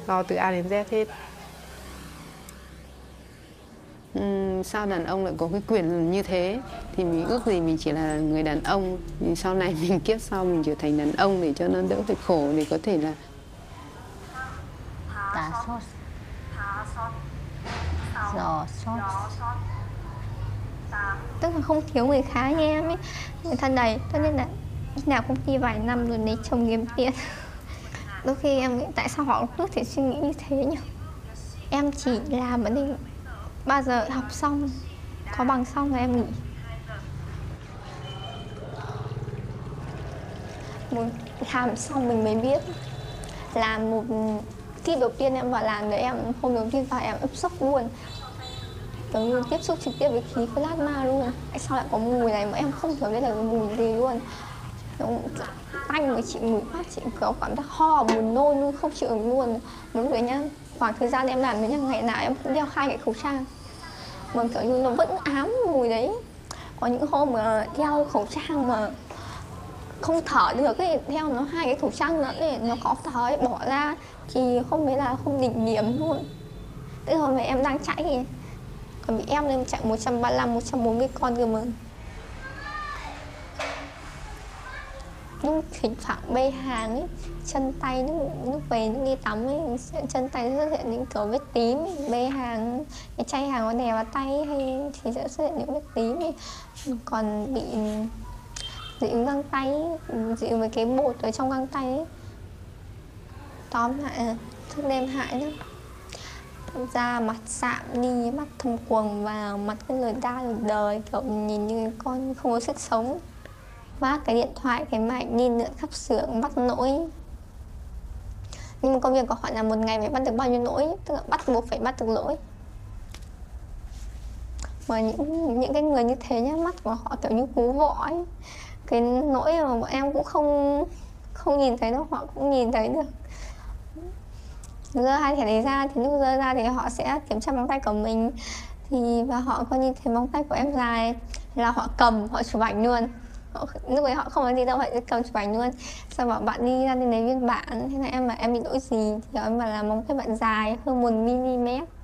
lo từ A đến Z hết. Sao đàn ông lại có cái quyền như thế? Thì mình ước gì mình chỉ là người đàn ông, thì sau này mình kiếp sau mình trở thành đàn ông để cho nó đỡ phải khổ, để có thể là tả sót, dò sót, Tức là không thiếu người khá như em ấy, người thân này, cho nên là lúc nào cũng đi vài năm rồi lấy chồng kiếm tiền. Đôi khi em nghĩ tại sao họ cứ thể suy nghĩ như thế nhỉ? Em chỉ làm ở đây bao giờ học xong, có bằng xong là em nghỉ. Mình làm xong mình mới biết. Làm một khi đầu tiên em vào làm rồi em hôm đầu tiên vào em ấp sốc luôn. Kiểu như tiếp xúc trực tiếp với khí plasma luôn. Tại sao lại có mùi này mà em không hiểu đây là mùi gì luôn. Tanh mà chị ngửi phát chị có cảm giác ho buồn nôn luôn, không chịu được luôn. Một lúc đấy nhá, khoảng thời gian em làm với nhá, ngày nào em cũng đeo 2 cái khẩu trang mà kiểu như nó vẫn ám mùi đấy. Có những hôm mà đeo khẩu trang mà không thở được ấy, đeo nó 2 cái khẩu trang nữa để nó có thở ấy, bỏ ra thì không biết là không đỉnh điểm luôn. Tức hôm nay em đang chạy thì còn bị em lên chạy 135, 140 con cơ mà. Lúc thỉnh thoảng bê hàng ấy, chân tay lúc về lúc đi tắm ấy, chân tay xuất hiện những kiểu vết tím ấy. Bê hàng, cái chai hàng nó đè vào tay hay thì sẽ xuất hiện những vết tím ấy. Còn bị dị ứng găng tay ấy, dị ứng với cái bột ở trong găng tay ấy. Tóm lại là thức đêm hại lắm. Da mặt sạm đi, mắt thâm quầng và mặt cái lồi da lồi đời, kiểu nhìn như con không có sức sống. Vác cái điện thoại, cái máy đi lượn khắp xưởng bắt lỗi. Nhưng mà công việc của họ là một ngày phải bắt được bao nhiêu lỗi, tức là bắt buộc phải bắt được lỗi. Mà những cái người như thế nhá, mắt của họ kiểu như cú vọ ấy. Cái lỗi mà bọn em cũng không nhìn thấy đâu, họ cũng nhìn thấy được. Giơ 2 thẻ đấy ra thì lúc giơ ra thì họ sẽ kiểm tra móng tay của mình. Thì và họ coi như thấy móng tay của em dài là họ cầm, họ chụp ảnh luôn. Lúc ấy họ không nói gì đâu, họ sẽ cầm chụp ảnh luôn. Sau bảo bạn đi ra đây lấy biên bản, thế là em bảo em bị lỗi gì thì em bảo là móng tay bạn dài hơn 1 mm.